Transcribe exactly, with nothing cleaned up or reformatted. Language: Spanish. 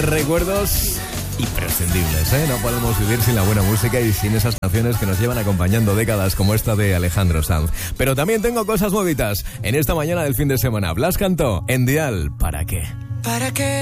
recuerdos imprescindibles, ¿eh? No podemos vivir sin la buena música y sin esas canciones que nos llevan acompañando décadas, como esta de Alejandro Sanz. Pero también tengo cosas nuevitas. En esta mañana del fin de semana, Blas cantó en Dial, ¿para qué? ¿Para qué?